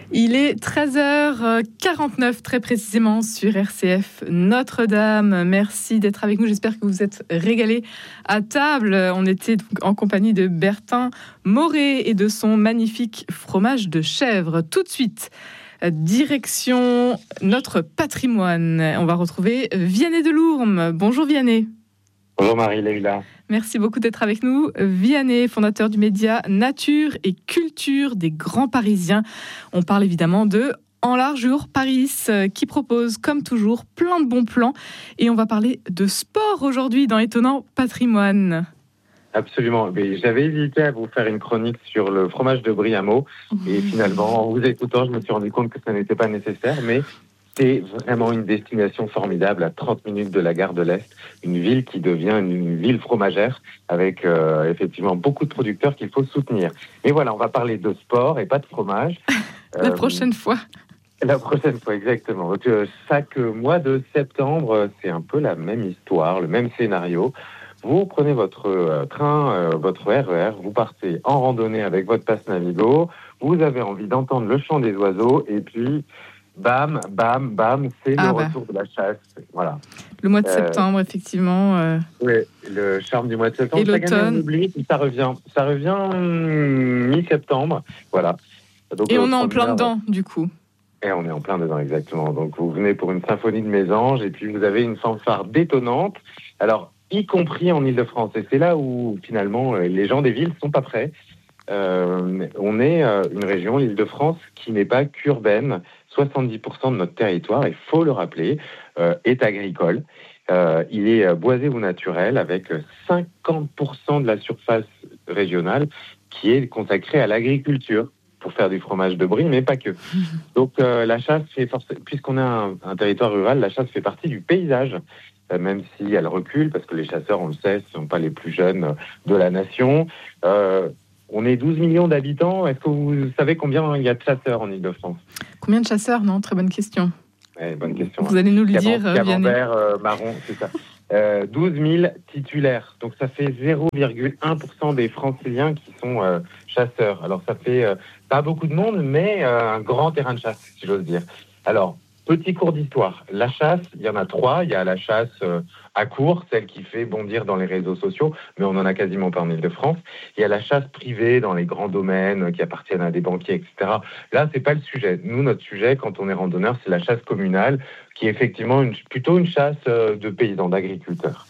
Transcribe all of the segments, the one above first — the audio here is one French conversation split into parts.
Il est 13h49 très précisément sur RCF Notre-Dame. Merci d'être avec nous. J'espère que vous êtes régalés à table. On était en compagnie de Bertin Moré et de son magnifique fromage de chèvre. Tout de suite, direction notre patrimoine. On va retrouver Vianney Delourme. Bonjour Vianney. Bonjour Marie-Leila. Merci beaucoup d'être avec nous. Vianney, fondateur du média Nature et Culture des Grands Parisiens. On parle évidemment de En Largeur Paris, qui propose, comme toujours, plein de bons plans. Et on va parler de sport aujourd'hui dans Étonnant Patrimoine. Absolument. Mais j'avais hésité à vous faire une chronique sur le fromage de Brie à Meaux. Et finalement, en vous écoutant, je me suis rendu compte que ça n'était pas nécessaire. Mais c'est vraiment une destination formidable à 30 minutes de la gare de l'Est. Une ville qui devient une ville fromagère avec effectivement beaucoup de producteurs qu'il faut soutenir. Mais voilà, on va parler de sport et pas de fromage. La prochaine fois. La prochaine fois, exactement. Donc, chaque mois de septembre, c'est un peu la même histoire, le même scénario. Vous prenez votre train, votre RER, vous partez en randonnée avec votre passe Navigo, vous avez envie d'entendre le chant des oiseaux, et puis, bam, bam, bam, c'est le retour de la chasse. Voilà. Le mois de septembre, effectivement. Oui, le charme du mois de septembre. Et l'automne. On oublie, ça revient. Ça revient mi-septembre, voilà. Donc, et on est en plein dedans, du coup. Et on est en plein dedans, exactement. Donc, vous venez pour une symphonie de mésanges et puis vous avez une fanfare détonnante. Alors, y compris en Ile-de-France. Et c'est là où, finalement, les gens des villes sont pas prêts. On est une région, l'Île-de-France, qui n'est pas qu'urbaine. 70% de notre territoire, il faut le rappeler, est agricole. Il est boisé ou naturel, avec 50% de la surface régionale qui est consacrée à l'agriculture, pour faire du fromage de Brie, mais pas que. Donc la chasse, puisqu'on a un territoire rural, la chasse fait partie du paysage, même si elle recule, parce que les chasseurs, on le sait, ne sont pas les plus jeunes de la nation. On est 12 millions d'habitants. Est-ce que vous savez combien il y a de chasseurs en Ile-de-France ? Combien de chasseurs ? Non, très bonne question. Bonne question. Vous allez nous le dire, Camembert, marron, c'est ça. 12 000 titulaires. Donc, ça fait 0,1% des franciliens qui sont chasseurs. Alors, ça fait pas beaucoup de monde, mais un grand terrain de chasse, si j'ose dire. Alors, petit cours d'histoire. La chasse, il y en a 3. Il y a la chasse à court, celle qui fait bondir dans les réseaux sociaux, mais on n'en a quasiment pas en Ile-de-France. Il y a la chasse privée dans les grands domaines qui appartiennent à des banquiers, etc. Là, c'est pas le sujet. Nous, notre sujet, quand on est randonneur, c'est la chasse communale, qui est effectivement plutôt une chasse de paysans, d'agriculteurs.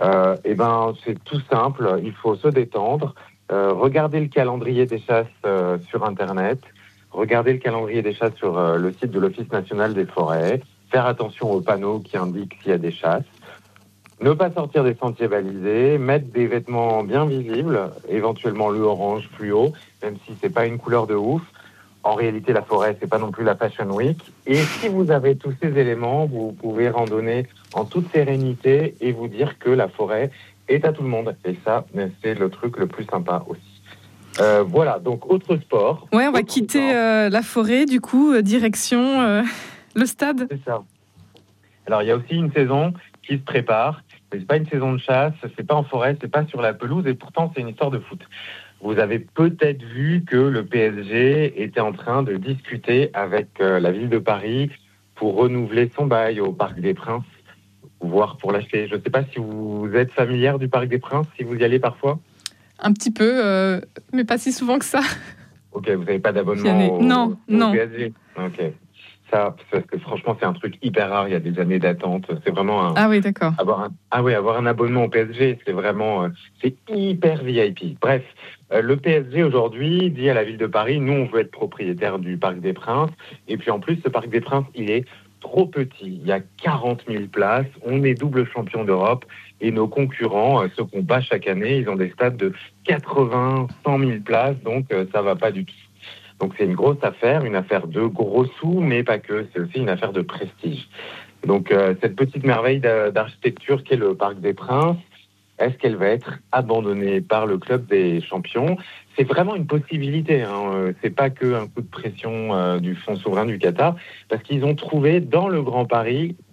C'est tout simple. Il faut se détendre, regarder le calendrier des chasses sur Internet, regarder le calendrier des chasses sur le site de l'Office national des forêts, faire attention aux panneaux qui indiquent s'il y a des chasses, ne pas sortir des sentiers balisés, mettre des vêtements bien visibles, éventuellement le orange fluo, même si c'est pas une couleur de ouf. En réalité, la forêt, c'est pas non plus la Fashion Week. Et si vous avez tous ces éléments, vous pouvez randonner en toute sérénité et vous dire que la forêt est à tout le monde. Et ça, c'est le truc le plus sympa aussi. Voilà, donc autre sport. Ouais, on va quitter la forêt, du coup, direction le stade. C'est ça. Alors, il y a aussi une saison qui se prépare. Mais c'est pas une saison de chasse, c'est pas en forêt, c'est pas sur la pelouse, et pourtant, c'est une histoire de foot. Vous avez peut-être vu que le PSG était en train de discuter avec la ville de Paris pour renouveler son bail au Parc des Princes, voire pour l'acheter. Je ne sais pas si vous êtes familière du Parc des Princes, si vous y allez parfois. Un petit peu, mais pas si souvent que ça. Ok, vous n'avez pas d'abonnement au PSG. Ok. Ça, parce que franchement, c'est un truc hyper rare. Il y a des années d'attente. C'est vraiment Ah oui, d'accord. avoir un abonnement au PSG, c'est vraiment, c'est hyper VIP. Bref, le PSG aujourd'hui dit à la ville de Paris, nous, on veut être propriétaire du Parc des Princes. Et puis en plus, ce Parc des Princes, il est trop petit. Il y a 40 000 places. On est double champion d'Europe. Et nos concurrents, ceux qu'on bat chaque année, ils ont des stades de 80, 100 000 places. Donc, ça va pas du tout. Donc, c'est une grosse affaire, une affaire de gros sous, mais pas que. C'est aussi une affaire de prestige. Donc, cette petite merveille d'architecture qu'est le Parc des Princes, est-ce qu'elle va être abandonnée par le club des champions ? C'est vraiment une possibilité. C'est pas qu'un coup de pression du fonds souverain du Qatar, parce qu'ils ont trouvé dans le Grand Paris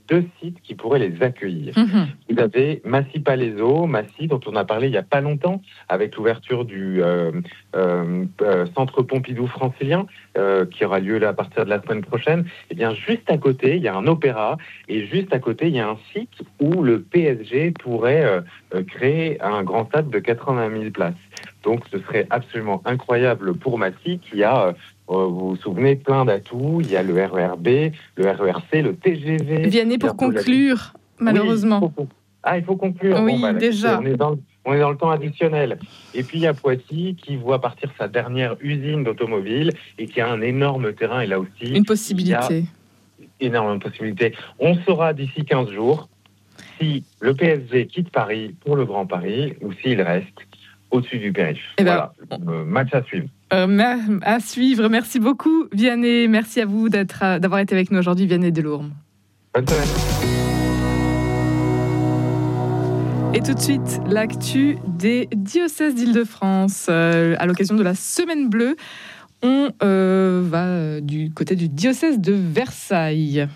2 sites qui pourraient les accueillir. Vous avez Massy-Palaiseau, Massy, dont on a parlé il n'y a pas longtemps, avec l'ouverture du Centre Pompidou francilien, qui aura lieu là à partir de la semaine prochaine. Et bien, juste à côté, il y a un opéra, et juste à côté, il y a un site où le PSG pourrait créer un grand stade de 80 000 places. Donc, ce serait absolument incroyable pour Massy, qui a, vous vous souvenez, plein d'atouts. Il y a le RERB, le RERC, le TGV. Vianney, pour conclure, malheureusement. Oui, il faut conclure. Oui, déjà. On est dans le temps additionnel. Et puis, il y a Poissy qui voit partir sa dernière usine d'automobile et qui a un énorme terrain. Et là aussi, une possibilité. Énormément de possibilités. On saura d'ici 15 jours si le PSG quitte Paris pour le Grand Paris ou s'il reste au-dessus du périph'. Voilà, match à suivre. À suivre. Merci beaucoup, Vianney. Merci à vous d'avoir été avec nous aujourd'hui, Vianney Delourme. Bonne semaine. Et tout de suite, l'actu des diocèses d'Île-de-France. À l'occasion de la Semaine Bleue, on va du côté du diocèse de Versailles.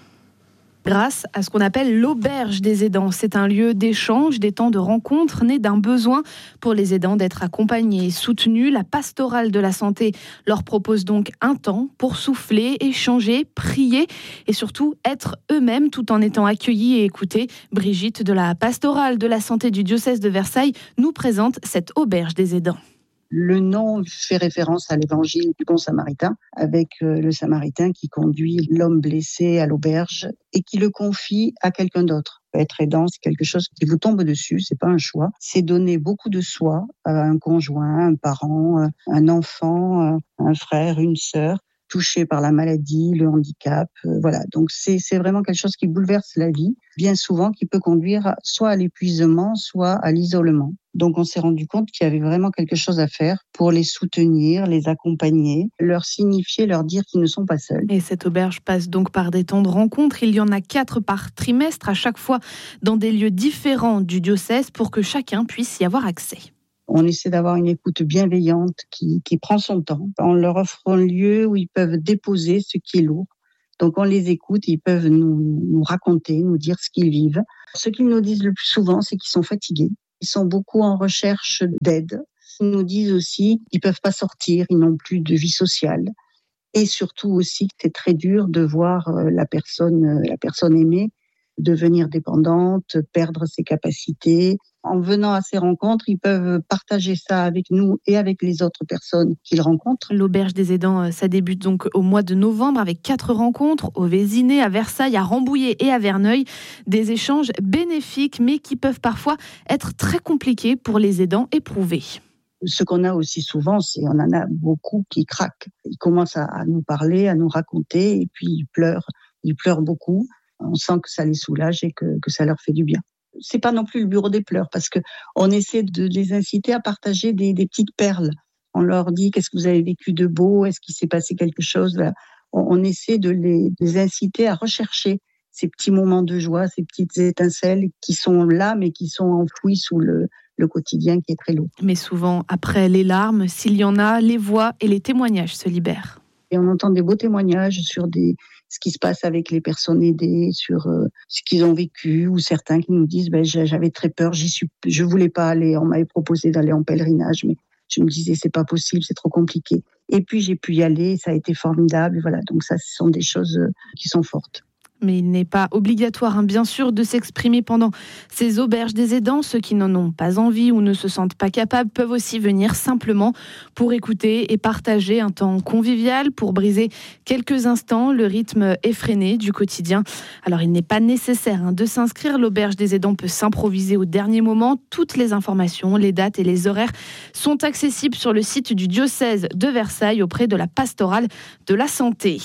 Grâce à ce qu'on appelle l'auberge des aidants. C'est un lieu d'échange, des temps de rencontre né d'un besoin pour les aidants d'être accompagnés et soutenus. La pastorale de la santé leur propose donc un temps pour souffler, échanger, prier et surtout être eux-mêmes tout en étant accueillis et écoutés. Brigitte de la pastorale de la santé du diocèse de Versailles nous présente cette auberge des aidants. Le nom fait référence à l'évangile du bon samaritain, avec le samaritain qui conduit l'homme blessé à l'auberge et qui le confie à quelqu'un d'autre. Être aidant, c'est quelque chose qui vous tombe dessus, c'est pas un choix. C'est donner beaucoup de soi à un conjoint, un parent, un enfant, un frère, une sœur, touché par la maladie, le handicap, voilà. Donc c'est vraiment quelque chose qui bouleverse la vie, bien souvent qui peut conduire soit à l'épuisement, soit à l'isolement. Donc on s'est rendu compte qu'il y avait vraiment quelque chose à faire pour les soutenir, les accompagner, leur signifier, leur dire qu'ils ne sont pas seuls. Et cette auberge passe donc par des temps de rencontre. Il y en a 4 par trimestre, à chaque fois dans des lieux différents du diocèse pour que chacun puisse y avoir accès. On essaie d'avoir une écoute bienveillante qui prend son temps. On leur offre un lieu où ils peuvent déposer ce qui est lourd. Donc on les écoute, ils peuvent nous raconter, nous dire ce qu'ils vivent. Ce qu'ils nous disent le plus souvent, c'est qu'ils sont fatigués. Ils sont beaucoup en recherche d'aide. Ils nous disent aussi qu'ils peuvent pas sortir, ils n'ont plus de vie sociale. Et surtout aussi que c'est très dur de voir la personne aimée devenir dépendante, perdre ses capacités. En venant à ces rencontres, ils peuvent partager ça avec nous et avec les autres personnes qu'ils rencontrent. L'auberge des aidants, ça débute donc au mois de novembre avec 4 rencontres au Vésinet, à Versailles, à Rambouillet et à Verneuil. Des échanges bénéfiques, mais qui peuvent parfois être très compliqués pour les aidants éprouvés. Ce qu'on a aussi souvent, c'est on en a beaucoup qui craquent. Ils commencent à nous parler, à nous raconter, et puis ils pleurent beaucoup. On sent que ça les soulage et que ça leur fait du bien. C'est pas non plus le bureau des pleurs parce que on essaie de les inciter à partager des petites perles. On leur dit qu'est-ce que vous avez vécu de beau, est-ce qu'il s'est passé quelque chose. On essaie de les inciter à rechercher ces petits moments de joie, ces petites étincelles qui sont là mais qui sont enfouies sous le quotidien qui est très lourd. Mais souvent, après les larmes, s'il y en a, les voix et les témoignages se libèrent. Et on entend des beaux témoignages sur ce qui se passe avec les personnes aidées, sur ce qu'ils ont vécu, ou certains qui nous disent j'avais très peur, je voulais pas aller, on m'avait proposé d'aller en pèlerinage, mais je me disais c'est pas possible, c'est trop compliqué. Et puis j'ai pu y aller, ça a été formidable, voilà. Donc ça, ce sont des choses qui sont fortes. Mais il n'est pas obligatoire, bien sûr, de s'exprimer pendant ces auberges des aidants. Ceux qui n'en ont pas envie ou ne se sentent pas capables peuvent aussi venir simplement pour écouter et partager un temps convivial, pour briser quelques instants le rythme effréné du quotidien. Alors, il n'est pas nécessaire de s'inscrire. L'auberge des aidants peut s'improviser au dernier moment. Toutes les informations, les dates et les horaires sont accessibles sur le site du diocèse de Versailles auprès de la pastorale de la santé.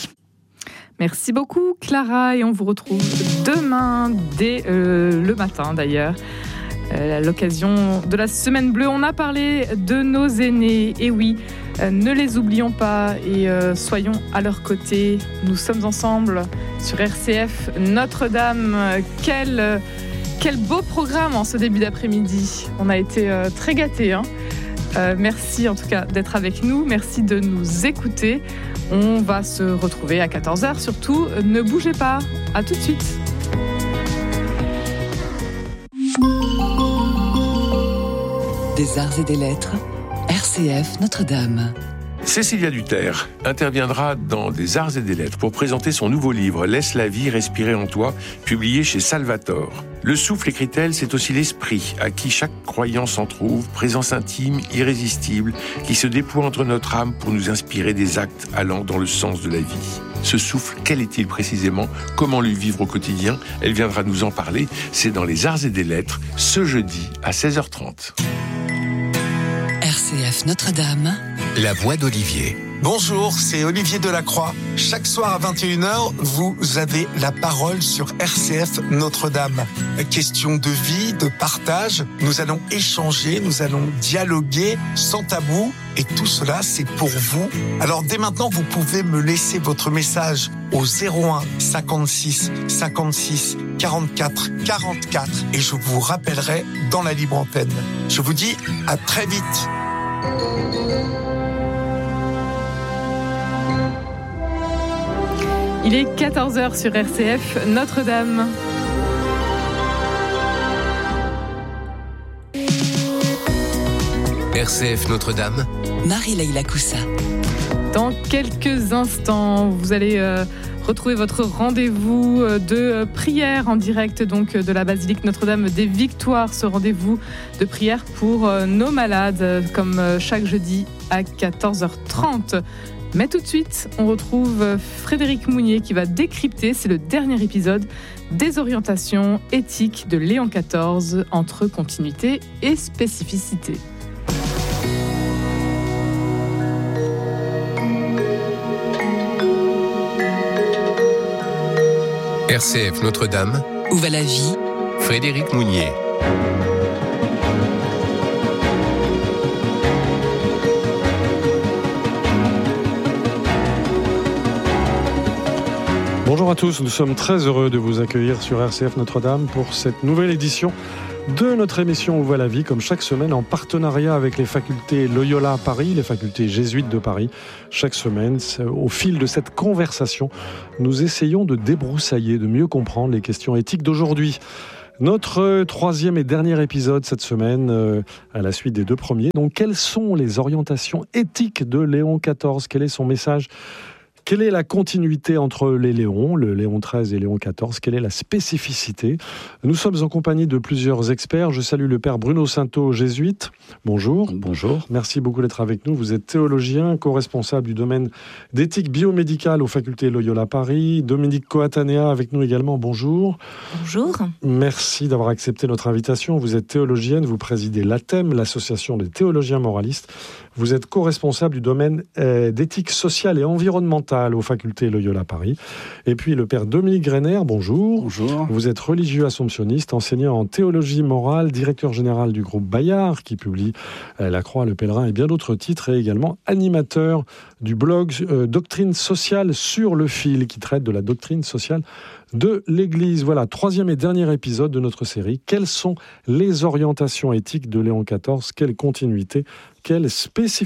Merci beaucoup Clara et on vous retrouve demain dès le matin d'ailleurs. À l'occasion de la Semaine Bleue, on a parlé de nos aînés. Et oui, ne les oublions pas et soyons à leur côté. Nous sommes ensemble sur RCF Notre-Dame. Quel beau programme en ce début d'après-midi. On a été très gâtés. Merci en tout cas d'être avec nous. Merci de nous écouter. On va se retrouver à 14h. Surtout, ne bougez pas. À tout de suite. des arts et des lettres, RCF Notre-Dame. Cécilia Duterre interviendra dans Des Arts et des Lettres pour présenter son nouveau livre « Laisse la vie respirer en toi », publié chez Salvatore. Le souffle, écrit-elle, c'est aussi l'esprit à qui chaque croyant s'en trouve, présence intime, irrésistible, qui se déploie entre notre âme pour nous inspirer des actes allant dans le sens de la vie. Ce souffle, quel est-il précisément ? Comment le vivre au quotidien ? Elle viendra nous en parler. C'est dans Les Arts et des Lettres, ce jeudi à 16h30. RCF Notre-Dame. La voix d'Olivier. Bonjour, c'est Olivier Delacroix. Chaque soir à 21h, vous avez la parole sur RCF Notre-Dame. Question de vie, de partage. Nous allons échanger, nous allons dialoguer sans tabou. Et tout cela, c'est pour vous. Alors dès maintenant, vous pouvez me laisser votre message au 01 56 56 44 44 et je vous rappellerai dans la libre antenne. Je vous dis à très vite. Il est 14h sur RCF Notre-Dame. RCF Notre-Dame. Marie-Leila Coussa. Dans quelques instants, vous allez retrouver votre rendez-vous de prière en direct donc de la basilique Notre-Dame des Victoires. Ce rendez-vous de prière pour nos malades, comme chaque jeudi à 14h30. Mais tout de suite, on retrouve Frédéric Mounier qui va décrypter, c'est le dernier épisode, des orientations éthiques de Léon XIV entre continuité et spécificité. RCF Notre-Dame. Où va la vie ? Frédéric Mounier. Bonjour à tous, nous sommes très heureux de vous accueillir sur RCF Notre-Dame pour cette nouvelle édition de notre émission Où va la vie, comme chaque semaine en partenariat avec les facultés Loyola Paris, les facultés jésuites de Paris. Chaque semaine, au fil de cette conversation, nous essayons de débroussailler, de mieux comprendre les questions éthiques d'aujourd'hui. Notre troisième et dernier épisode cette semaine, à la suite des deux premiers. Donc, quelles sont les orientations éthiques de Léon XIV ? Quel est son message ? Quelle est la continuité entre les Léons, le Léon XIII et Léon XIV ? Quelle est la spécificité ? Nous sommes en compagnie de plusieurs experts. Je salue le père Bruno Sainteau, jésuite. Bonjour. Bonjour. Merci beaucoup d'être avec nous. Vous êtes théologien, co-responsable du domaine d'éthique biomédicale aux facultés Loyola Paris. Dominique Coatanea avec nous également. Bonjour. Bonjour. Merci d'avoir accepté notre invitation. Vous êtes théologienne, vous présidez l'ATEM, l'association des théologiens moralistes. Vous êtes co-responsable du domaine d'éthique sociale et environnementale aux facultés Loyola Paris. Et puis le père Dominique Greiner, bonjour. Bonjour. Vous êtes religieux assomptionniste, enseignant en théologie morale, directeur général du groupe Bayard, qui publie La Croix, le Pèlerin et bien d'autres titres, et également animateur du blog Doctrine sociale sur le fil, qui traite de la doctrine sociale de l'Église. Voilà, troisième et dernier épisode de notre série. Quelles sont les orientations éthiques de Léon XIV ? Quelle continuité ? Quelle spécificité ?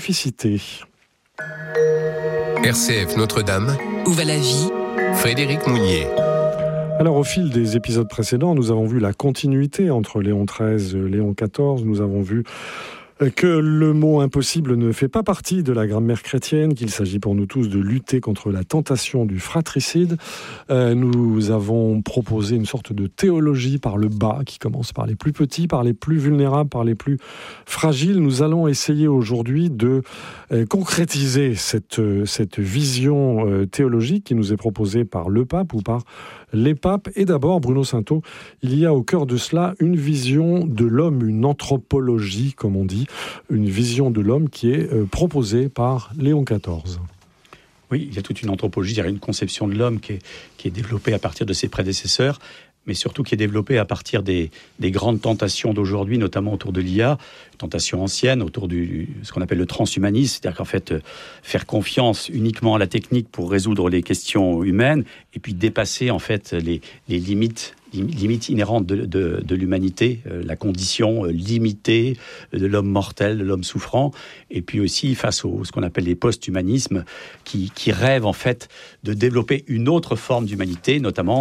RCF Notre-Dame. Où va la vie ? Frédéric Mounier. Alors, au fil des épisodes précédents, nous avons vu la continuité entre Léon XIII et Léon XIV. Nous avons vu que le mot impossible ne fait pas partie de la grammaire chrétienne, qu'il s'agit pour nous tous de lutter contre la tentation du fratricide. Nous avons proposé une sorte de théologie par le bas, qui commence par les plus petits, par les plus vulnérables, par les plus fragiles. Nous allons essayer aujourd'hui de concrétiser cette vision théologique qui nous est proposée par le pape ou par les papes. Et d'abord, Bruno Sainteau, il y a au cœur de cela une vision de l'homme, une anthropologie, comme on dit, une vision de l'homme qui est proposée par Léon XIV. Oui, il y a toute une anthropologie, il y a une conception de l'homme qui est développée à partir de ses prédécesseurs, mais surtout qui est développée à partir des grandes tentations d'aujourd'hui, notamment autour de l'IA, tentations anciennes, autour ce qu'on appelle le transhumanisme, c'est-à-dire qu'en fait, faire confiance uniquement à la technique pour résoudre les questions humaines, et puis dépasser en fait les limites inhérentes de l'humanité, la condition limitée de l'homme mortel, de l'homme souffrant, et puis aussi face ce qu'on appelle les post-humanismes, qui rêvent en fait de développer une autre forme d'humanité, notamment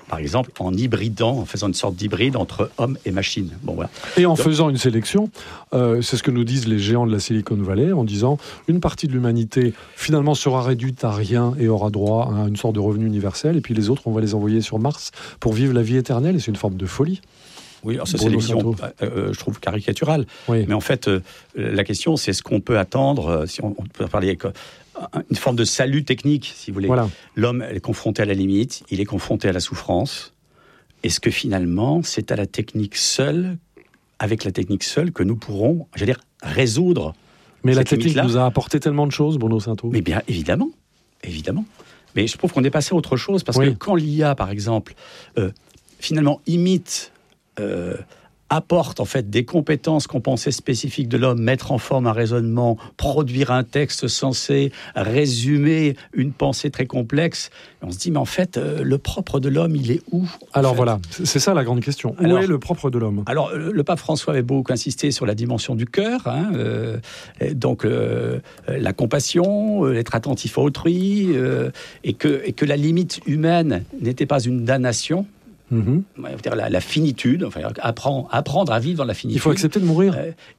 par exemple, en faisant une sorte d'hybride entre homme et machine. Bon, voilà. Et en faisant une sélection, c'est ce que nous disent les géants de la Silicon Valley, en disant une partie de l'humanité finalement sera réduite à rien et aura droit à une sorte de revenu universel, et puis les autres, on va les envoyer sur Mars pour vivre la vie éternelle, et c'est une forme de folie. Oui, alors ça c'est une vision, je trouve, caricaturale. Oui. Mais en fait, la question, c'est ce qu'on peut attendre, si on peut parler une forme de salut technique, si vous voulez. Voilà. L'homme est confronté à la limite, il est confronté à la souffrance. Est-ce que finalement, c'est à la technique seule, avec la technique seule, que nous pourrons, résoudre Mais la technique nous a apporté tellement de choses, Bruno Sainteau. Mais bien évidemment. Mais je trouve qu'on est passé à autre chose, parce que quand l'IA, par exemple, finalement imite... apporte en fait des compétences qu'on pensait spécifiques de l'homme, mettre en forme un raisonnement, produire un texte censé résumer une pensée très complexe. Et on se dit, mais en fait, le propre de l'homme, il est où? Alors voilà, c'est ça la grande question. Où est le propre de l'homme? Alors, le pape François avait beaucoup insisté sur la dimension du cœur, donc la compassion, l'être attentif à autrui, et que la limite humaine n'était pas une damnation. La finitude, enfin, apprendre à vivre dans la finitude. Il faut accepter de mourir.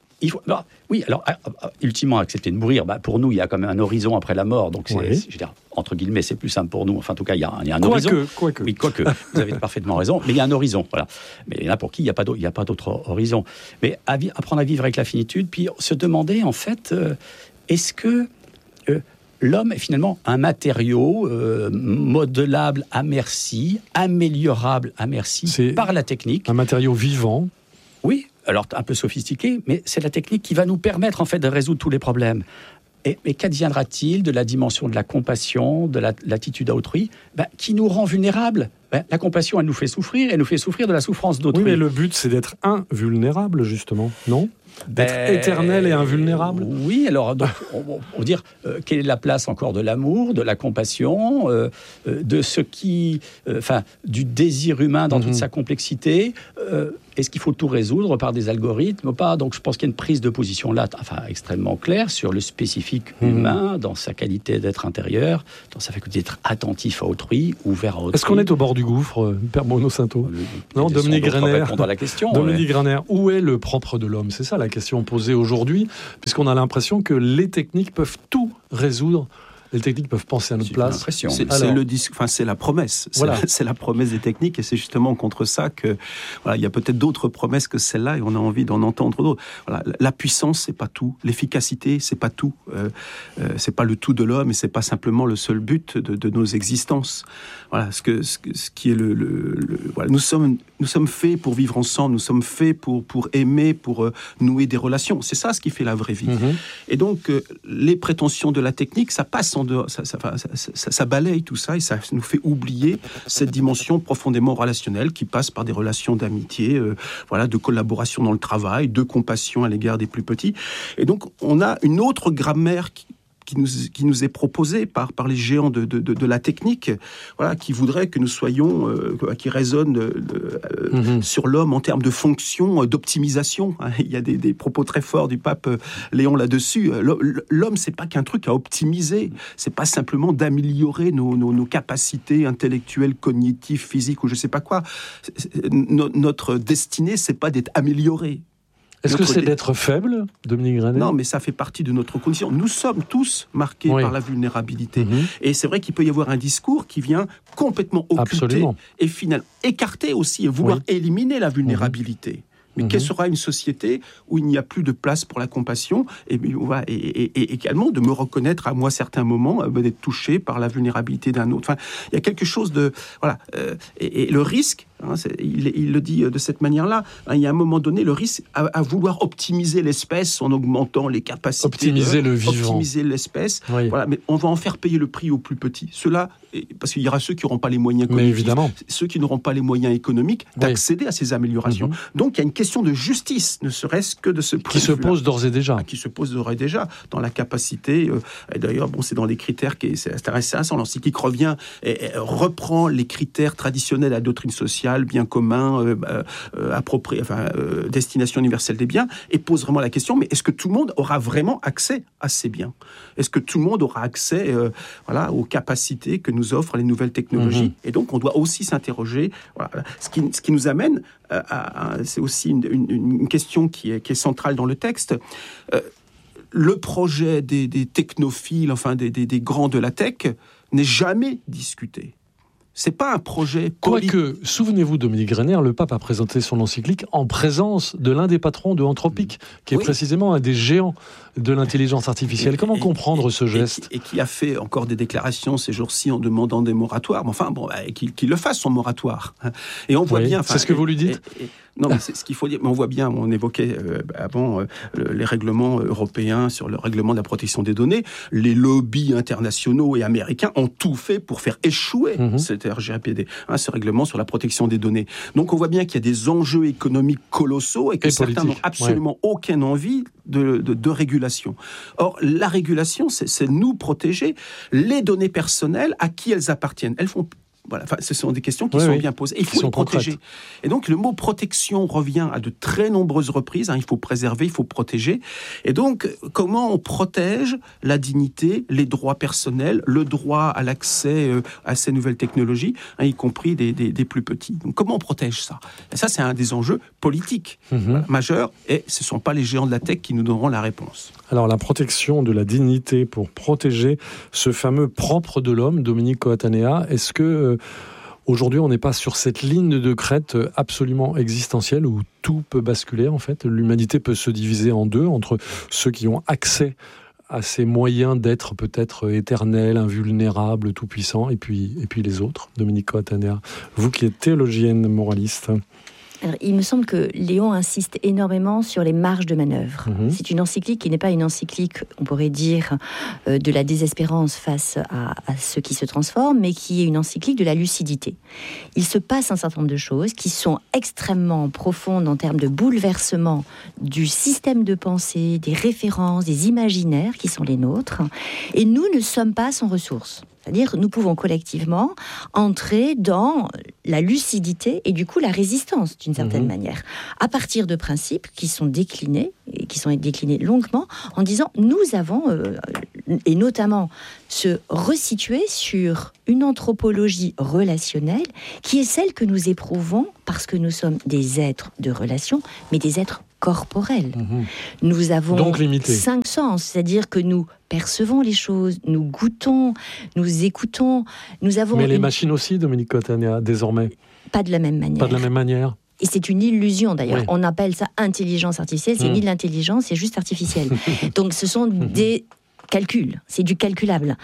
Ultimement accepter de mourir. Pour nous, il y a quand même un horizon après la mort. Donc, entre guillemets, c'est plus simple pour nous. Enfin, en tout cas, il y a un horizon. Quoique. Oui, quoique. Vous avez parfaitement raison. Mais il y a un horizon. Voilà. Mais il y en a pour qui il n'y a pas d'autre horizon. Mais apprendre à vivre avec la finitude, puis se demander, en fait, est-ce que l'homme est finalement un matériau modelable à merci, améliorable à merci par la technique. Un matériau vivant. Oui, alors un peu sophistiqué, mais c'est la technique qui va nous permettre en fait de résoudre tous les problèmes. Et qu'adviendra-t-il de la dimension de la compassion, de l'attitude à autrui, qui nous rend vulnérables? La compassion, elle nous fait souffrir de la souffrance d'autrui. Oui, mais le but, c'est d'être invulnérable, justement, non? D'être éternel et invulnérable. Oui, alors donc, on va dire quelle est la place encore de l'amour, de la compassion, de ce qui, du désir humain dans toute sa complexité. Est-ce qu'il faut tout résoudre par des algorithmes ou pas? Donc je pense qu'il y a une prise de position là, extrêmement claire sur le spécifique humain, dans sa qualité d'être intérieur, dans sa faculté d'être attentif à autrui, ouvert à autrui. Est-ce qu'on est au bord du gouffre, Père Bruno Sainteau? Non, Dominique Graner. Dominique Graner, où est le propre de l'homme? C'est ça la question posée aujourd'hui, puisqu'on a l'impression que les techniques peuvent tout résoudre. Les techniques peuvent penser à notre place. C'est la promesse. C'est la promesse des techniques, et c'est justement contre ça que il y a peut-être d'autres promesses que celle-là, et on a envie d'en entendre d'autres. La puissance, c'est pas tout. L'efficacité, c'est pas tout. C'est pas le tout de l'homme, et c'est pas simplement le seul but de nos existences. Ce qui est nous sommes faits pour vivre ensemble. Nous sommes faits pour aimer, pour nouer des relations. C'est ça ce qui fait la vraie vie. Et donc les prétentions de la technique, ça passe en dehors, ça balaye tout ça, et ça nous fait oublier cette dimension profondément relationnelle qui passe par des relations d'amitié, de collaboration dans le travail, de compassion à l'égard des plus petits. Et donc on a une autre grammaire qui nous est proposée par les géants de la technique, qui voudraient que nous soyons, qui raisonnent sur l'homme en termes de fonction, d'optimisation. Il y a des propos très forts du pape Léon là-dessus. L'homme, c'est pas qu'un truc à optimiser. C'est pas simplement d'améliorer nos capacités intellectuelles, cognitives, physiques ou je sais pas quoi. Notre destinée, c'est pas d'être amélioré. Est-ce que c'est d'être faible, Dominique Graner? Non, mais ça fait partie de notre condition. Nous sommes tous marqués par la vulnérabilité. Et c'est vrai qu'il peut y avoir un discours qui vient complètement occulter et finalement écarter aussi et vouloir éliminer la vulnérabilité. Mais quelle sera une société où il n'y a plus de place pour la compassion et également de me reconnaître à moi à certains moments, d'être touché par la vulnérabilité d'un autre. Il y a quelque chose de... Et le risque, il le dit de cette manière-là, il y a un moment donné le risque à vouloir optimiser l'espèce en augmentant les capacités. Optimiser le vivant. Optimiser l'espèce. Mais on va en faire payer le prix aux plus petits. Ceux-là, parce qu'il y aura ceux qui n'auront pas les moyens cognitifs, ceux qui n'auront pas les moyens économiques d'accéder à ces améliorations. Donc il y a une question question de justice, ne serait-ce que de ce point de vue-là. Qui se pose d'ores et déjà. Qui se pose d'ores et déjà, dans la capacité, et d'ailleurs, c'est dans les critères, c'est intéressant, l'encyclique revient et reprend les critères traditionnels à la doctrine sociale, bien commun, approprié, destination universelle des biens, et pose vraiment la question, mais est-ce que tout le monde aura vraiment accès à ces biens ? Est-ce que tout le monde aura accès aux capacités que nous offrent les nouvelles technologies ? Et donc, on doit aussi s'interroger. Voilà. Ce qui nous amène c'est aussi une question qui est centrale dans le texte. Le projet des technophiles, des grands de la tech, n'est jamais discuté. C'est pas un projet politique. Quoique, souvenez-vous, Dominique Grainer, le pape a présenté son encyclique en présence de l'un des patrons de Anthropic, qui est précisément un des géants de l'intelligence artificielle. Comment comprendre ce geste ? Et qui a fait encore des déclarations ces jours-ci en demandant des moratoires. Mais qu'il le fasse, son moratoire. Et on voit bien... C'est ce que vous lui dites ? Non, mais c'est ce qu'il faut dire. Mais on voit bien, on évoquait avant les règlements européens sur le règlement de la protection des données. Les lobbies internationaux et américains ont tout fait pour faire échouer cet RGPD, ce règlement sur la protection des données. Donc on voit bien qu'il y a des enjeux économiques colossaux et que certains n'ont absolument aucune envie de régulation. Or, la régulation, c'est nous protéger les données personnelles à qui elles appartiennent. Elles font... Voilà, ce sont des questions qui sont bien posées. Et il faut les protéger. Concrètes. Et donc, le mot protection revient à de très nombreuses reprises. Il faut préserver, il faut protéger. Et donc, comment on protège la dignité, les droits personnels, le droit à l'accès à ces nouvelles technologies, y compris des plus petits. Donc, comment on protège ça ? Et ça, c'est un des enjeux politiques majeurs. Et ce ne sont pas les géants de la tech qui nous donneront la réponse. Alors, la protection de la dignité pour protéger ce fameux propre de l'homme, Dominique Coatanea, est-ce que aujourd'hui on n'est pas sur cette ligne de crête absolument existentielle où tout peut basculer en fait ? L'humanité peut se diviser en deux, entre ceux qui ont accès à ces moyens d'être peut-être éternels, invulnérables, tout-puissants, et puis les autres. Dominique Coatanea, vous qui êtes théologienne moraliste. Alors, il me semble que Léon insiste énormément sur les marges de manœuvre. C'est une encyclique qui n'est pas une encyclique, on pourrait dire, de la désespérance face à ce qui se transforme, mais qui est une encyclique de la lucidité. Il se passe un certain nombre de choses qui sont extrêmement profondes en termes de bouleversement du système de pensée, des références, des imaginaires qui sont les nôtres, et nous ne sommes pas sans ressources. C'est-à-dire, nous pouvons collectivement entrer dans la lucidité et du coup la résistance, d'une certaine manière, à partir de principes qui sont déclinés, et qui sont déclinés longuement, en disant, nous avons, et notamment se resituer sur une anthropologie relationnelle qui est celle que nous éprouvons parce que nous sommes des êtres de relation, mais des êtres corporels. Nous avons 5 sens, c'est-à-dire que nous percevons les choses, nous goûtons, nous écoutons, nous avons... Mais les machines aussi, Dominique Coatanea, désormais ? Pas de la même manière. Pas de la même manière. Et c'est une illusion d'ailleurs. On appelle ça intelligence artificielle, c'est ni de l'intelligence, c'est juste artificiel. Donc ce sont des calculs, c'est du calculable.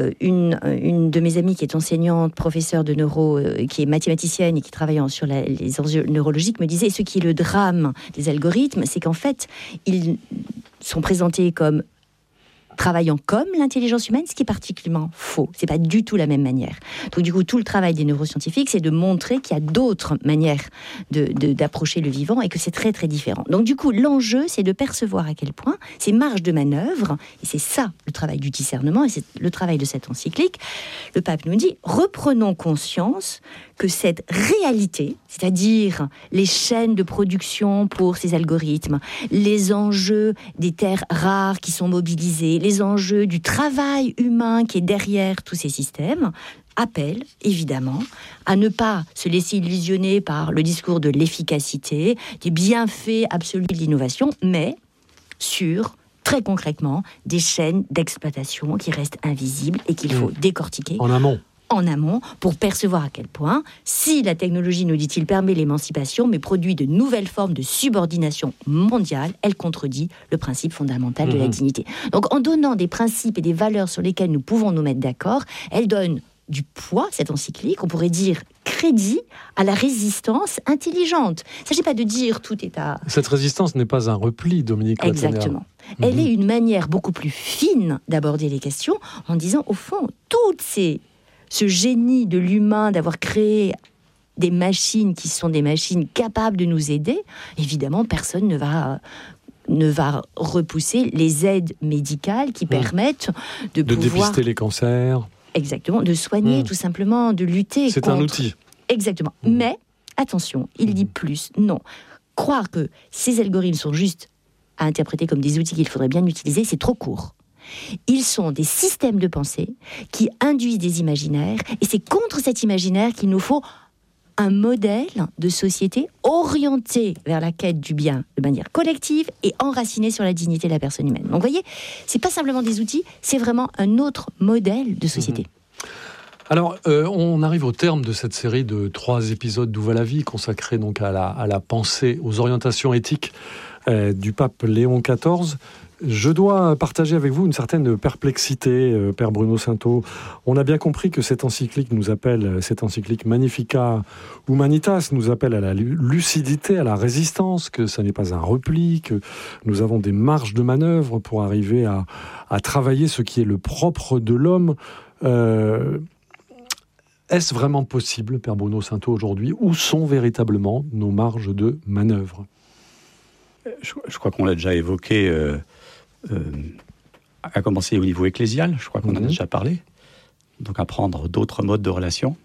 Une de mes amies qui est enseignante, professeure de neuro, qui est mathématicienne et qui travaille sur les enjeux neurologiques, me disait, ce qui est le drame des algorithmes, c'est qu'en fait, ils sont présentés comme travaillant comme l'intelligence humaine, ce qui est particulièrement faux. C'est pas du tout la même manière. Donc du coup, tout le travail des neuroscientifiques, c'est de montrer qu'il y a d'autres manières d'approcher le vivant et que c'est très très différent. Donc du coup, l'enjeu, c'est de percevoir à quel point ces marges de manœuvre, et c'est ça le travail du discernement, et c'est le travail de cette encyclique, le pape nous dit, reprenons conscience que cette réalité, c'est-à-dire les chaînes de production pour ces algorithmes, les enjeux des terres rares qui sont mobilisés, les enjeux du travail humain qui est derrière tous ces systèmes, appellent évidemment à ne pas se laisser illusionner par le discours de l'efficacité, des bienfaits absolus de l'innovation, mais sur, très concrètement, des chaînes d'exploitation qui restent invisibles et qu'il faut décortiquer. En amont, pour percevoir à quel point, si la technologie, nous dit-il, permet l'émancipation, mais produit de nouvelles formes de subordination mondiale, elle contredit le principe fondamental de la dignité. Donc, en donnant des principes et des valeurs sur lesquelles nous pouvons nous mettre d'accord, elle donne du poids, cette encyclique, on pourrait dire crédit à la résistance intelligente. Il ne s'agit pas de dire tout est à... Cette résistance n'est pas un repli, Dominique Coatanea. Exactement. Elle est une manière beaucoup plus fine d'aborder les questions en disant, au fond, ce génie de l'humain d'avoir créé des machines qui sont des machines capables de nous aider, évidemment, personne ne va repousser les aides médicales qui permettent de pouvoir... dépister les cancers. Exactement, de soigner tout simplement, de lutter C'est contre... un outil. Exactement. Mais, attention, il dit plus. Non. Croire que ces algorithmes sont juste à interpréter comme des outils qu'il faudrait bien utiliser, c'est trop court. Ils sont des systèmes de pensée qui induisent des imaginaires, et c'est contre cet imaginaire qu'il nous faut un modèle de société orienté vers la quête du bien de manière collective et enraciné sur la dignité de la personne humaine. Donc, vous voyez, c'est pas simplement des outils, c'est vraiment un autre modèle de société. Alors, on arrive au terme de cette série de 3 épisodes d'Où va la vie, consacrés donc à la pensée, aux orientations éthiques du pape Léon XIV. Je dois partager avec vous une certaine perplexité, Père Bruno Sainteau. On a bien compris que cette encyclique Magnificat Humanitas nous appelle à la lucidité, à la résistance, que ça n'est pas un repli, que nous avons des marges de manœuvre pour arriver à travailler ce qui est le propre de l'homme. Est-ce vraiment possible, Père Bruno Sainteau, aujourd'hui? Où sont véritablement nos marges de manœuvre? Je crois qu'on l'a déjà évoqué, à commencer au niveau ecclésial, je crois qu'on en a déjà parlé. Donc apprendre d'autres modes de relation.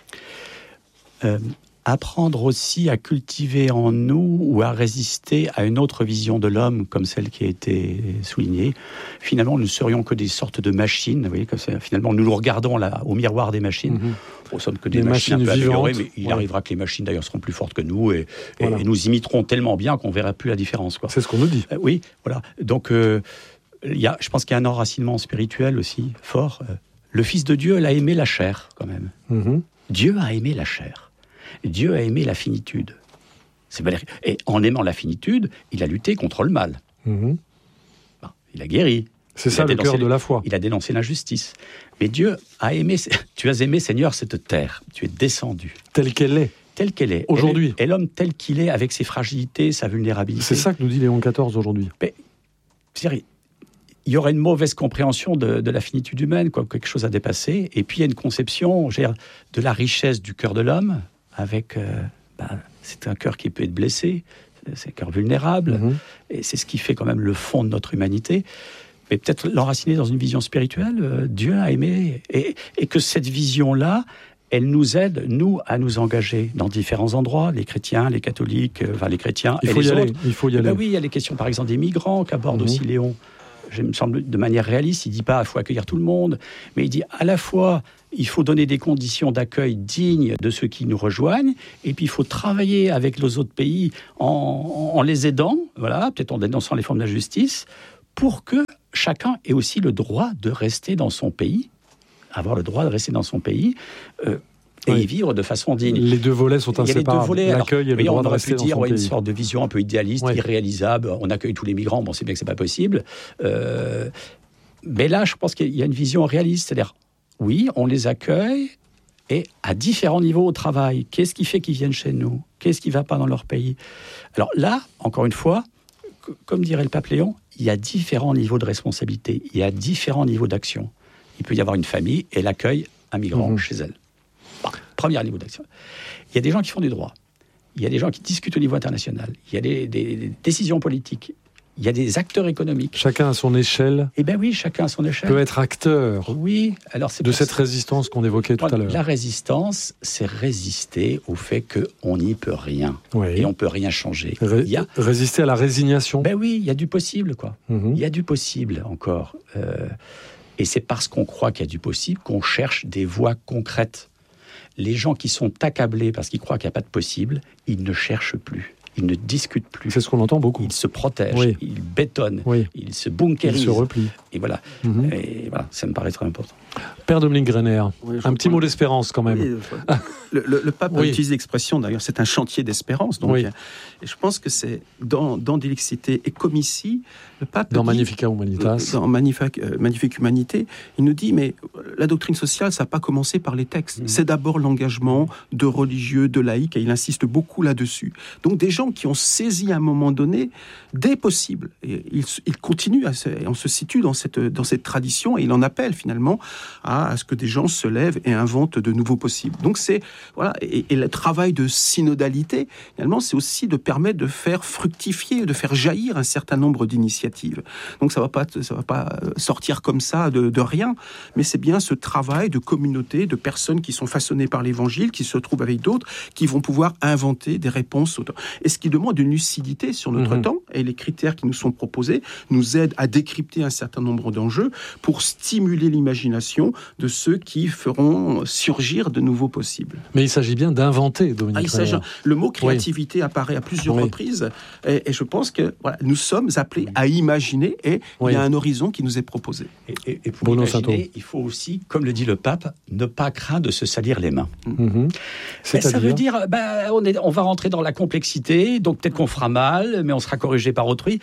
Apprendre aussi à cultiver en nous ou à résister à une autre vision de l'homme, comme celle qui a été soulignée. Finalement, nous ne serions que des sortes de machines. Vous voyez, comme ça, finalement, nous regardons là, au miroir des machines. Nous sommes que des machines un peu améliorées, mais il arrivera que les machines, d'ailleurs, seront plus fortes que nous et nous imiteront tellement bien qu'on ne verra plus la différence, quoi. C'est ce qu'on nous dit. Oui, voilà. Donc, je pense qu'il y a un enracinement spirituel aussi fort. Le Fils de Dieu, il a aimé la chair, quand même. Dieu a aimé la chair. Dieu a aimé la finitude. Et en aimant la finitude, il a lutté contre le mal. Il a guéri. C'est ça le cœur de la foi. Il a dénoncé l'injustice. Mais Dieu a aimé... Tu as aimé, Seigneur, cette terre. Tu es descendu. Telle qu'elle est. Telle qu'elle est. Aujourd'hui. Et l'homme tel qu'il est, avec ses fragilités, sa vulnérabilité. C'est ça que nous dit Léon XIV aujourd'hui. Mais, il y aurait une mauvaise compréhension de la finitude humaine, quoi, quelque chose à dépasser. Et puis il y a une conception de la richesse du cœur de l'homme, avec... c'est un cœur qui peut être blessé, c'est un cœur vulnérable, et c'est ce qui fait quand même le fond de notre humanité. Mais peut-être l'enraciner dans une vision spirituelle, Dieu a aimé, et que cette vision-là, elle nous aide, nous, à nous engager dans différents endroits, les chrétiens, les catholiques, les chrétiens et les autres. Il faut y aller. Oui, il y a les questions, par exemple, des migrants qu'aborde aussi Léon. Je me semble, de manière réaliste, il ne dit pas qu'il faut accueillir tout le monde, mais il dit à la fois, il faut donner des conditions d'accueil dignes de ceux qui nous rejoignent, et puis il faut travailler avec les autres pays en les aidant, peut-être en dénonçant les formes d'injustice, pour que chacun ait aussi le droit de rester dans son pays, avoir le droit de rester dans son pays, et y vivre de façon digne. Les deux volets sont inséparables. L'accueil et le droit de rester dans son pays. On aurait pu dire une sorte de vision un peu idéaliste, irréalisable. On accueille tous les migrants, c'est bien que c'est pas possible. Mais là, je pense qu'il y a une vision réaliste. C'est-à-dire, oui, on les accueille, et à différents niveaux au travail. Qu'est-ce qui fait qu'ils viennent chez nous? Qu'est-ce qui ne va pas dans leur pays? Alors là, encore une fois, comme dirait le pape Léon, il y a différents niveaux de responsabilité. Il y a différents niveaux d'action. Il peut y avoir une famille, et elle accueille un migrant chez elle. Premier niveau d'action. Il y a des gens qui font du droit. Il y a des gens qui discutent au niveau international. Il y a des décisions politiques. Il y a des acteurs économiques. Chacun à son échelle. Eh bien oui, chacun à son échelle. Peut être acteur. Oui. Alors c'est de cette résistance qu'on évoquait tout à l'heure. La résistance, c'est résister au fait qu'on n'y peut rien. Et on ne peut rien changer. Résister à la résignation. Ben oui, il y a du possible, quoi. Il y a du possible encore. Et c'est parce qu'on croit qu'il y a du possible qu'on cherche des voies concrètes. Les gens qui sont accablés parce qu'ils croient qu'il n'y a pas de possible, ils ne cherchent plus. Ils ne discutent plus. C'est ce qu'on entend beaucoup. Ils se protègent, ils bétonnent, ils se bunkérisent. Ils se replient. Et voilà. Et voilà, ça me paraît très important. Père Dominique Greiner, un petit mot d'espérance quand même. Le pape a utilisé l'expression, d'ailleurs, c'est un chantier d'espérance. Donc, et je pense que c'est dans Dilexité et comme ici, le pape dans Magnificat Humanitas. Dans Magnifique Humanité, il nous dit, mais la doctrine sociale, ça n'a pas commencé par les textes. C'est d'abord l'engagement de religieux, de laïcs, et il insiste beaucoup là-dessus. Donc des gens gens qui ont saisi à un moment donné des possibles. Et il continue, on se situe dans cette tradition, et il en appelle finalement à ce que des gens se lèvent et inventent de nouveaux possibles. Donc et le travail de synodalité, finalement, c'est aussi de permettre de faire fructifier, de faire jaillir un certain nombre d'initiatives. Donc ça va pas sortir comme ça de rien, mais c'est bien ce travail de communauté, de personnes qui sont façonnées par l'Évangile, qui se trouvent avec d'autres, qui vont pouvoir inventer des réponses. Et ce qui demande une lucidité sur notre temps, et les critères qui nous sont proposés nous aident à décrypter un certain nombre d'enjeux pour stimuler l'imagination de ceux qui feront surgir de nouveaux possibles. Mais il s'agit bien d'inventer, Dominique Rainer. Le mot créativité apparaît à plusieurs reprises, et je pense que nous sommes appelés à imaginer, et il y a un horizon qui nous est proposé. Et pour imaginer, il faut aussi, comme le dit le pape, ne pas craindre de se salir les mains. Ça veut dire, on va rentrer dans la complexité, donc peut-être qu'on fera mal, mais on sera corrigé par autrui.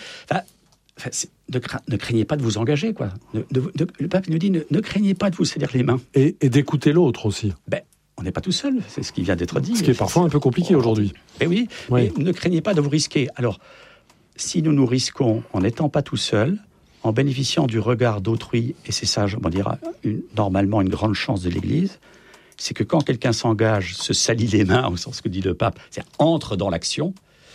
Ne craignez pas de vous engager, quoi. Le pape nous dit, ne craignez pas de vous salir les mains. Et d'écouter l'autre aussi. On n'est pas tout seul, c'est ce qui vient d'être dit. Ce qui est parfois un peu compliqué aujourd'hui. Oui, mais ne craignez pas de vous risquer. Alors, si nous nous risquons en n'étant pas tout seul, en bénéficiant du regard d'autrui, et c'est ça, on va dire, normalement une grande chance de l'Église, c'est que quand quelqu'un s'engage, se salit les mains, au sens que dit le pape, c'est-à-dire entre dans l'action,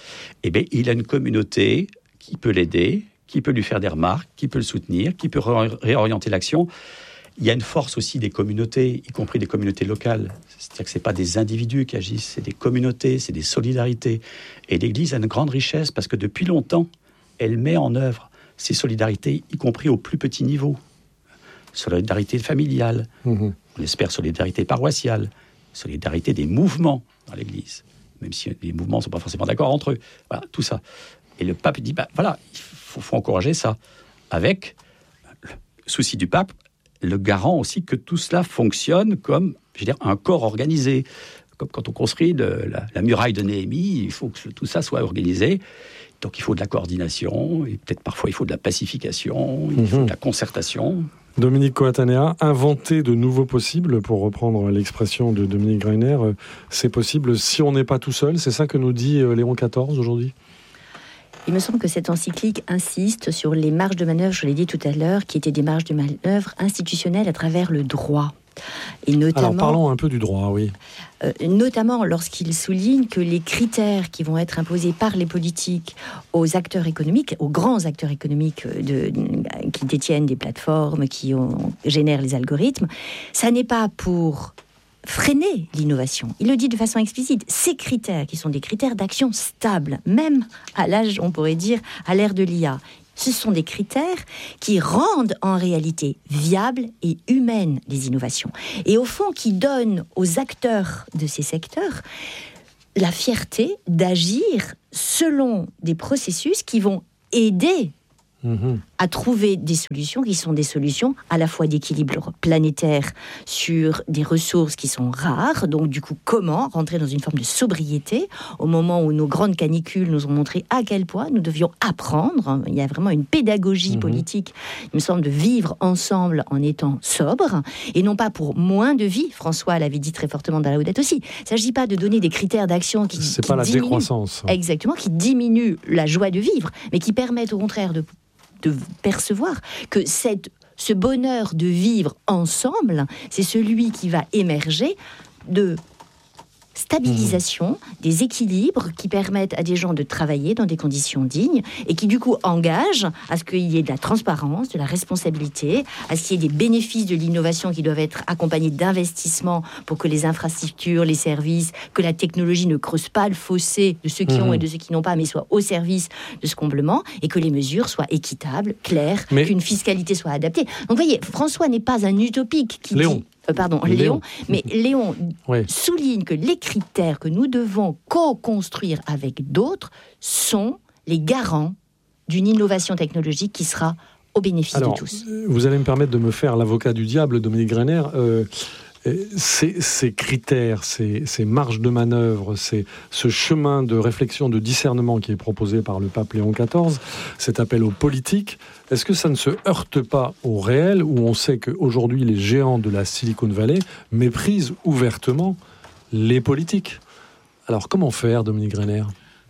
il a une communauté qui peut l'aider, qui peut lui faire des remarques, qui peut le soutenir, qui peut réorienter l'action. Il y a une force aussi des communautés, y compris des communautés locales. C'est-à-dire que ce n'est pas des individus qui agissent, c'est des communautés, c'est des solidarités. Et l'Église a une grande richesse parce que depuis longtemps, elle met en œuvre ces solidarités, y compris au plus petit niveau. Solidarité familiale, on espère solidarité paroissiale, solidarité des mouvements dans l'Église, même si les mouvements ne sont pas forcément d'accord entre eux. Voilà, tout ça. Et le pape dit, il faut encourager ça, avec le souci du pape, le garant aussi que tout cela fonctionne comme, un corps organisé. Comme quand on construit la muraille de Néhémie, il faut que tout ça soit organisé. Donc il faut de la coordination, et peut-être parfois il faut de la pacification, il faut de la concertation. Dominique Coatanea, inventer de nouveaux possibles, pour reprendre l'expression de Dominique Rainer, c'est possible si on n'est pas tout seul, c'est ça que nous dit Léon XIV aujourd'hui ? Il me semble que cette encyclique insiste sur les marges de manœuvre, je l'ai dit tout à l'heure, qui étaient des marges de manœuvre institutionnelles à travers le droit. Et notamment, alors parlons un peu du droit, oui. Notamment lorsqu'il souligne que les critères qui vont être imposés par les politiques aux acteurs économiques, aux grands acteurs économiques qui détiennent des plateformes, qui génèrent les algorithmes, ça n'est pas pour freiner l'innovation. Il le dit de façon explicite. Ces critères, qui sont des critères d'action stables, même à l'âge, on pourrait dire, à l'ère de l'IA, ce sont des critères qui rendent en réalité viables et humaines les innovations. Et au fond, qui donnent aux acteurs de ces secteurs la fierté d'agir selon des processus qui vont aider à trouver des solutions qui sont des solutions à la fois d'équilibre planétaire sur des ressources qui sont rares. Donc du coup, comment rentrer dans une forme de sobriété au moment où nos grandes canicules nous ont montré à quel point nous devions apprendre. Il y a vraiment une pédagogie politique, il me semble, de vivre ensemble en étant sobre et non pas pour moins de vie. François l'avait dit très fortement dans la Laudate aussi. Il ne s'agit pas de donner des critères d'action qui pas la diminuent, décroissance. Exactement, qui diminuent la joie de vivre, mais qui permettent au contraire de percevoir que ce bonheur de vivre ensemble, c'est celui qui va émerger de stabilisation, des équilibres qui permettent à des gens de travailler dans des conditions dignes et qui du coup engagent à ce qu'il y ait de la transparence, de la responsabilité, à ce qu'il y ait des bénéfices de l'innovation qui doivent être accompagnés d'investissements pour que les infrastructures, les services, que la technologie ne creuse pas le fossé de ceux qui ont et de ceux qui n'ont pas, mais soit au service de ce comblement et que les mesures soient équitables, claires, qu'une fiscalité soit adaptée. Donc vous voyez, François n'est pas un utopique qui dit... Léon. Mais Léon souligne que les critères que nous devons co-construire avec d'autres sont les garants d'une innovation technologique qui sera au bénéfice de tous. Vous allez me permettre de me faire l'avocat du diable, Dominique Rainer. Ces critères, ces marges de manœuvre, ce chemin de réflexion, de discernement qui est proposé par le pape Léon XIV, cet appel aux politiques, est-ce que ça ne se heurte pas au réel, où on sait qu'aujourd'hui les géants de la Silicon Valley méprisent ouvertement les politiques ? Alors comment faire, Dominique Rainer ?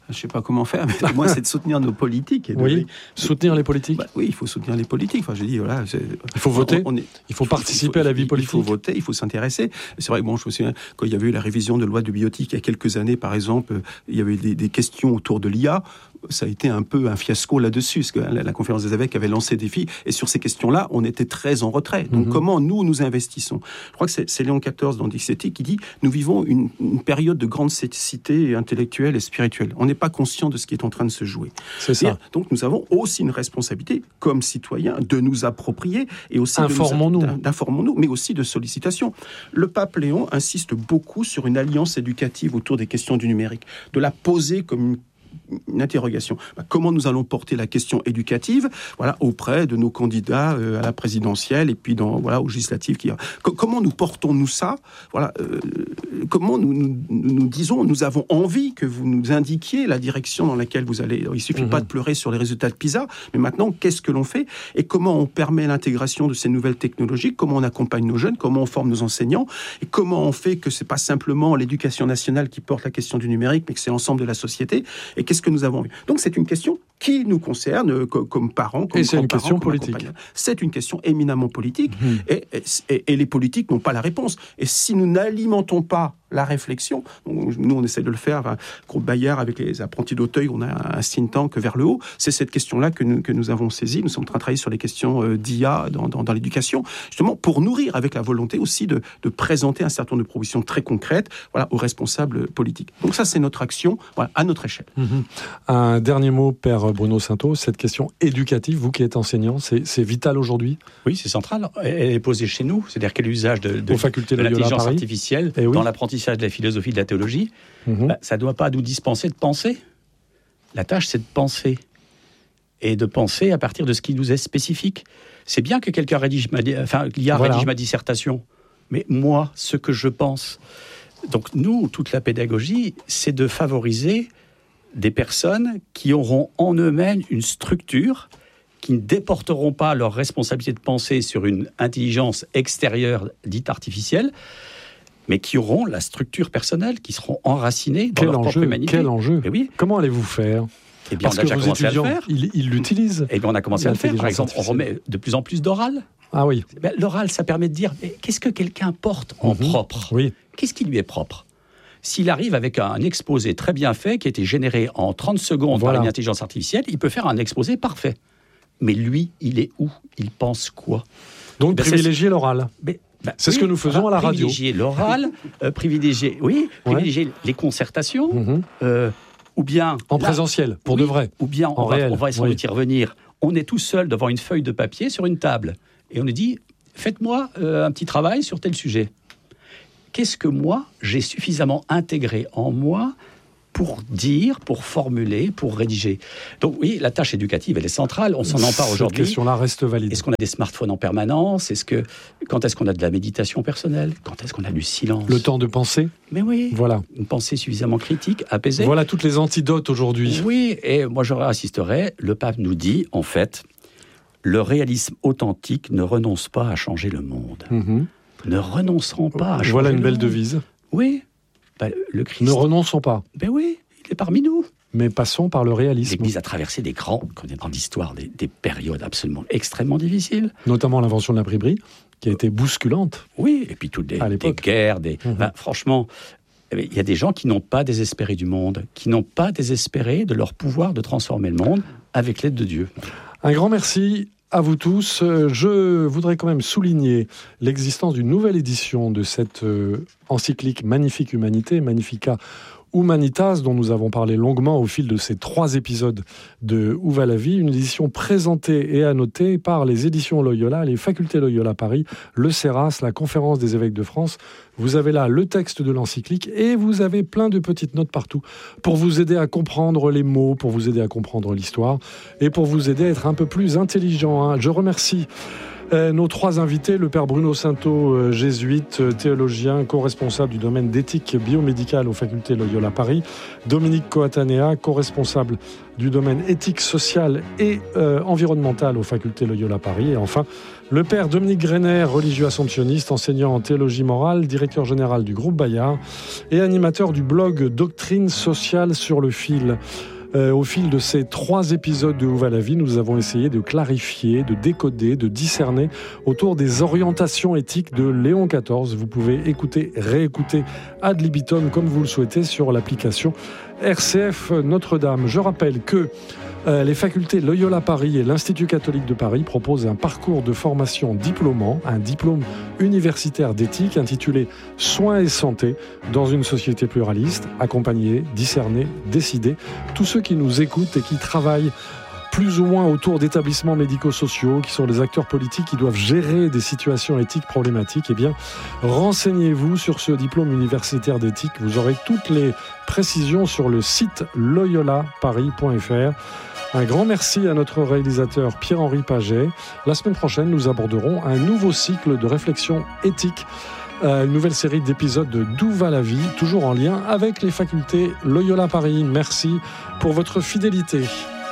Je ne sais pas comment faire, mais au moins c'est de soutenir nos politiques. Et soutenir les politiques. Oui, il faut soutenir les politiques. Enfin, je dis, voilà, il faut voter, il faut participer à la vie politique. Il faut voter, il faut s'intéresser. C'est vrai que je me souviens, quand il y avait eu la révision de loi de bioéthique il y a quelques années, par exemple, il y avait des questions autour de l'IA. Ça a été un peu un fiasco là-dessus, parce que la conférence des évêques avait lancé des défis, et sur ces questions-là, on était très en retrait. Donc, comment nous investissons ? Je crois que c'est Léon XIV dans Dixiti qui dit « Nous vivons une période de grande cécité intellectuelle et spirituelle. On n'est pas conscient de ce qui est en train de se jouer. » C'est ça. Donc, nous avons aussi une responsabilité, comme citoyens, de nous approprier, et aussi d'informons-nous, mais aussi de sollicitation. Le pape Léon insiste beaucoup sur une alliance éducative autour des questions du numérique, de la poser comme une interrogation. Comment nous allons porter la question éducative, auprès de nos candidats à la présidentielle et puis aux législatives. Comment nous portons-nous ça ? Comment nous disons, nous avons envie que vous nous indiquiez la direction dans laquelle vous allez. Il ne suffit pas de pleurer sur les résultats de PISA, mais maintenant, qu'est-ce que l'on fait ? Et comment on permet l'intégration de ces nouvelles technologies ? Comment on accompagne nos jeunes ? Comment on forme nos enseignants ? Et comment on fait que ce n'est pas simplement l'éducation nationale qui porte la question du numérique, mais que c'est l'ensemble de la société ? Et qu'est-ce que nous avons vu ? Donc c'est une question qui nous concerne comme parents, comme et c'est une question politique. C'est une question éminemment politique, et les politiques n'ont pas la réponse. Et si nous n'alimentons pas la réflexion, nous on essaie de le faire, groupe Bayard avec les apprentis d'Auteuil, on a un think tank vers le haut, c'est cette question-là que nous avons saisie. Nous sommes en train de travailler sur les questions d'IA dans l'éducation, justement pour nourrir avec la volonté aussi de présenter un certain nombre de propositions très concrètes aux responsables politiques. Donc ça c'est notre action à notre échelle. Un dernier mot, Père Bruno Sainteau, cette question éducative, vous qui êtes enseignant, c'est vital aujourd'hui ? Oui, c'est central. Elle est posée chez nous, c'est-à-dire quel usage de l'intelligence artificielle dans l'apprentissage de la philosophie, de la théologie, ça ne doit pas nous dispenser de penser. La tâche, c'est de penser. Et de penser à partir de ce qui nous est spécifique. C'est bien que quelqu'un rédige ma dissertation, mais moi, ce que je pense. Donc nous, toute la pédagogie, c'est de favoriser des personnes qui auront en eux-mêmes une structure, qui ne déporteront pas leur responsabilité de penser sur une intelligence extérieure dite artificielle, mais qui auront la structure personnelle, qui seront enracinées dans leur propre humanité. Quel enjeu ? Oui. Comment allez-vous faire ? Parce que vos étudiants, ils l'utilisent. On a commencé à le faire. Par exemple, on remet de plus en plus d'oral. Ah oui. L'oral, ça permet de dire qu'est-ce que quelqu'un porte en propre ? Oui. Qu'est-ce qui lui est propre ? S'il arrive avec un exposé très bien fait, qui a été généré en 30 secondes par une intelligence artificielle, il peut faire un exposé parfait. Mais lui, il est où ? Il pense quoi ? Donc privilégier l'oral. C'est ce que nous faisons à la radio. Privilégier l'oral, privilégier les concertations, ou bien... En présentiel, pour de vrai. Ou bien, on va essayer d'y revenir. On est tout seul devant une feuille de papier sur une table. Et on nous dit, faites-moi un petit travail sur tel sujet. Qu'est-ce que moi, j'ai suffisamment intégré en moi pour dire, pour formuler, pour rédiger. Donc oui, la tâche éducative, elle est centrale. On s'en empare aujourd'hui. Cette question-là reste valide. Est-ce qu'on a des smartphones en permanence ? Quand est-ce qu'on a de la méditation personnelle ? Quand est-ce qu'on a du silence ? Le temps de penser ? Mais oui. Voilà. Une pensée suffisamment critique, apaisée. Voilà toutes les antidotes aujourd'hui. Oui, et moi je insisterais, le pape nous dit, en fait, le réalisme authentique ne renonce pas à changer le monde. Ne renoncerons pas à changer le monde. Voilà une belle devise. Oui. Le Christ... Ne renonçons pas. Ben oui, il est parmi nous. Mais passons par le réalisme. L'Église a traversé des grandes histoires, des périodes absolument extrêmement difficiles. Notamment l'invention de l'imprimerie, qui a été bousculante. Oui, et puis toutes des guerres. Franchement, il y a des gens qui n'ont pas désespéré du monde, qui n'ont pas désespéré de leur pouvoir de transformer le monde avec l'aide de Dieu. Un grand merci à vous tous. Je voudrais quand même souligner l'existence d'une nouvelle édition de cette encyclique Magnifique Humanité, Magnifica Humanitas, dont nous avons parlé longuement au fil de ces 3 épisodes de Où va la vie, une édition présentée et annotée par les éditions Loyola, les facultés Loyola Paris, le CERAS, la Conférence des évêques de France. Vous avez là le texte de l'encyclique et vous avez plein de petites notes partout pour vous aider à comprendre les mots, pour vous aider à comprendre l'histoire et pour vous aider à être un peu plus intelligent. Je remercie Nos 3 invités, le père Bruno Sainteau, jésuite, théologien, co-responsable du domaine d'éthique biomédicale aux facultés Loyola Paris, Dominique Coatanea, co-responsable du domaine éthique sociale et environnementale aux facultés Loyola Paris, et enfin le père Dominique Greiner, religieux assomptionniste, enseignant en théologie morale, directeur général du groupe Bayard et animateur du blog Doctrine sociale sur le fil. Au fil de ces 3 épisodes de Où va la vie, nous avons essayé de clarifier, de décoder, de discerner autour des orientations éthiques de Léon XIV. Vous pouvez écouter, réécouter ad libitum comme vous le souhaitez sur l'application RCF Notre-Dame. Je rappelle que les facultés Loyola Paris et l'Institut catholique de Paris proposent un parcours de formation diplômant, un diplôme universitaire d'éthique intitulé « Soins et santé dans une société pluraliste », accompagner, discerner, décider. Tous ceux qui nous écoutent et qui travaillent plus ou moins autour d'établissements médico-sociaux, qui sont des acteurs politiques qui doivent gérer des situations éthiques problématiques, eh bien, renseignez-vous sur ce diplôme universitaire d'éthique. Vous aurez toutes les précisions sur le site loyolaparis.fr. Un grand merci à notre réalisateur Pierre-Henri Paget. La semaine prochaine, nous aborderons un nouveau cycle de réflexion éthique, une nouvelle série d'épisodes de D'où va la vie, toujours en lien avec les facultés Loyola Paris. Merci pour votre fidélité.